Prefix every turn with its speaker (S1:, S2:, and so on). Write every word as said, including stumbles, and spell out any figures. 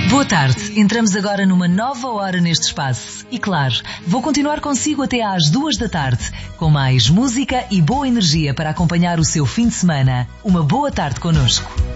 S1: Boa tarde, entramos agora numa nova hora neste espaço. E claro, vou continuar consigo até às duas da tarde, com mais música e boa energia para acompanhar o seu fim de semana. Uma boa tarde connosco.